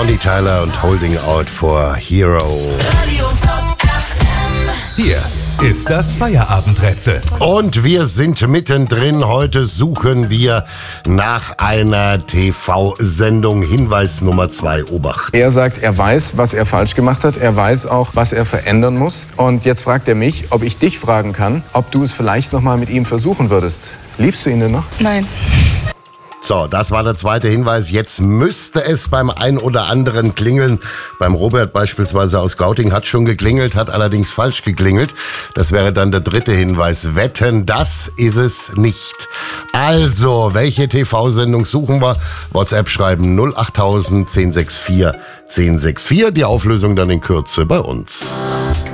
Bonnie Tyler und Holding Out for Hero. Radio Top FM. Hier ist das Feierabendrätsel. Und wir sind mittendrin. Heute suchen wir nach einer TV-Sendung. Hinweis Nummer 2, Obacht. Er sagt, er weiß, was er falsch gemacht hat. Er weiß auch, was er verändern muss. Und jetzt fragt er mich, ob ich dich fragen kann, ob du es vielleicht noch mal mit ihm versuchen würdest. Liebst du ihn denn noch? Nein. So, das war der zweite Hinweis. Jetzt müsste es beim ein oder anderen klingeln. Beim Robert beispielsweise aus Gauting hat schon geklingelt, hat allerdings falsch geklingelt. Das wäre dann der dritte Hinweis. Wetten, das ist es nicht. Also, welche TV-Sendung suchen wir? WhatsApp schreiben 08000 1064 1064. Die Auflösung dann in Kürze bei uns.